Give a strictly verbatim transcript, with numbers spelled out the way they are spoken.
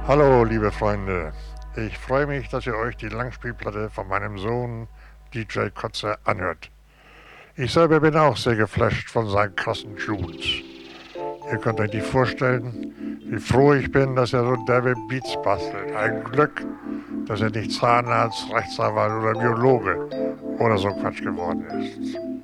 Hallo, liebe Freunde. Ich freue mich, dass ihr euch die Langspielplatte von meinem Sohn D J Kotze anhört. Ich selber bin auch sehr geflasht von seinen krassen Tunes. Ihr könnt euch nicht vorstellen, wie froh ich bin, dass er so derbe Beats bastelt. Ein Glück, dass er nicht Zahnarzt, Rechtsanwalt oder Biologe oder so Quatsch geworden ist.